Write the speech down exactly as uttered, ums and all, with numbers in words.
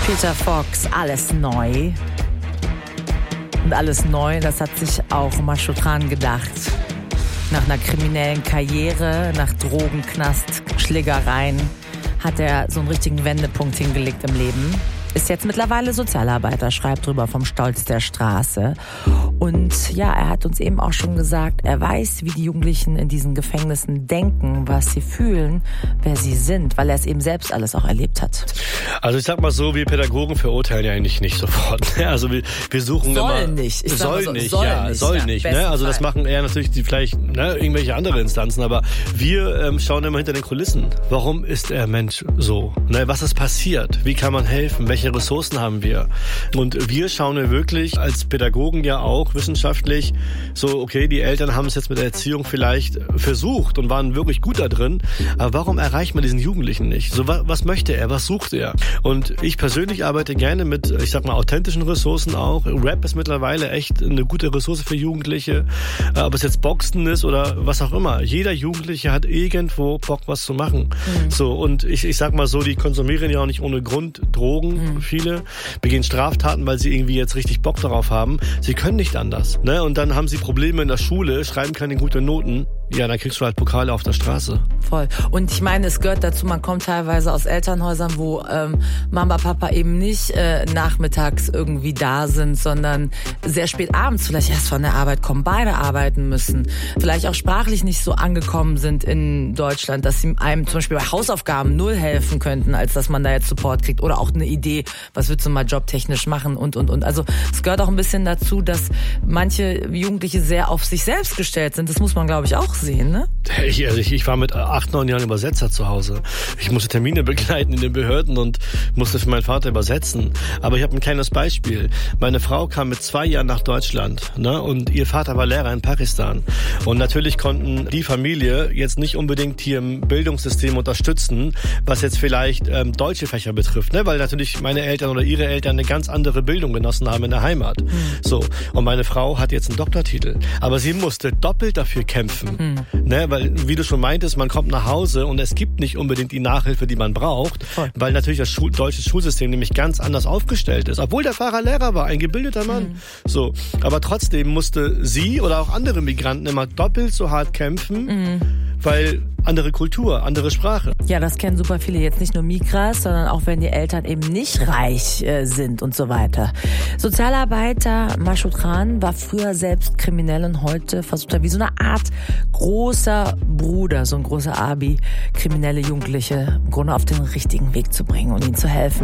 Peter Fox, alles neu. Und alles neu, das hat sich auch Mashukran gedacht. Nach einer kriminellen Karriere, nach Drogen, Knast, Schlägereien hat er so einen richtigen Wendepunkt hingelegt im Leben. Ist jetzt mittlerweile Sozialarbeiter, schreibt drüber vom Stolz der Straße. Und ja, er hat uns eben auch schon gesagt, er weiß, wie die Jugendlichen in diesen Gefängnissen denken, was sie fühlen, wer sie sind, weil er es eben selbst alles auch erlebt hat. Also ich sag mal so, wir Pädagogen verurteilen ja eigentlich nicht sofort. Also wir, wir suchen sollen immer... Nicht. Ich soll so, nicht. Soll ja, nicht. Soll ja, nicht. Ne? Also das machen eher natürlich die vielleicht ne, irgendwelche andere Instanzen, aber wir ähm, schauen immer hinter den Kulissen. Warum ist der Mensch so? Ne? Was ist passiert? Wie kann man helfen? Welche Ressourcen haben wir? Und wir schauen ja wirklich als Pädagogen ja auch wissenschaftlich so, okay, die Eltern haben es jetzt mit der Erziehung vielleicht versucht und waren wirklich gut da drin, aber warum erreicht man diesen Jugendlichen nicht? So, was, was möchte er? Was sucht er? Und ich persönlich arbeite gerne mit, ich sag mal, authentischen Ressourcen auch. Rap ist mittlerweile echt eine gute Ressource für Jugendliche, ob es jetzt Boxen ist oder was auch immer. Jeder Jugendliche hat irgendwo Bock, was zu machen. Mhm. So, und ich, ich sag mal so, die konsumieren ja auch nicht ohne Grund Drogen. Mhm. Viele begehen Straftaten, weil sie irgendwie jetzt richtig Bock darauf haben. Sie können nicht anders. Ne? Und dann haben sie Probleme in der Schule, schreiben keine guten Noten. Ja, dann kriegst du halt Pokale auf der Straße. Voll. Und ich meine, es gehört dazu, man kommt teilweise aus Elternhäusern, wo ähm, Mama, Papa eben nicht äh, nachmittags irgendwie da sind, sondern sehr spät abends vielleicht erst von der Arbeit kommen, beide arbeiten müssen. Vielleicht auch sprachlich nicht so angekommen sind in Deutschland, dass sie einem zum Beispiel bei Hausaufgaben null helfen könnten, als dass man da jetzt Support kriegt. Oder auch eine Idee, was willst du mal jobtechnisch machen und, und, und. Also es gehört auch ein bisschen dazu, dass manche Jugendliche sehr auf sich selbst gestellt sind. Das muss man, glaube ich, auch sehen, ne? Ich, also ich, ich war mit acht, neun Jahren Übersetzer zu Hause. Ich musste Termine begleiten in den Behörden und musste für meinen Vater übersetzen. Aber ich habe ein kleines Beispiel. Meine Frau kam mit zwei Jahren nach Deutschland, ne? Und ihr Vater war Lehrer in Pakistan. Und natürlich konnten die Familie jetzt nicht unbedingt hier im Bildungssystem unterstützen, was jetzt vielleicht ähm, deutsche Fächer betrifft, ne? Weil natürlich meine Eltern oder ihre Eltern eine ganz andere Bildung genossen haben in der Heimat. Mhm. So. Und meine Frau hat jetzt einen Doktortitel. Aber sie musste doppelt dafür kämpfen. Mhm. Ne, weil, wie du schon meintest, man kommt nach Hause und es gibt nicht unbedingt die Nachhilfe, die man braucht, Voll. Weil natürlich das Schul- deutsche Schulsystem nämlich ganz anders aufgestellt ist. Obwohl der Fahrer Lehrer war, ein gebildeter Mann. Mhm. So. Aber trotzdem musste sie oder auch andere Migranten immer doppelt so hart kämpfen, mhm. weil andere Kultur, andere Sprache. Ja, das kennen super viele, jetzt nicht nur Migras, sondern auch wenn die Eltern eben nicht reich äh, sind und so weiter. Sozialarbeiter Mashukran war früher selbst kriminell und heute versucht er wie so eine Art großer Bruder, so ein großer Abi, kriminelle Jugendliche im Grunde auf den richtigen Weg zu bringen und ihnen zu helfen.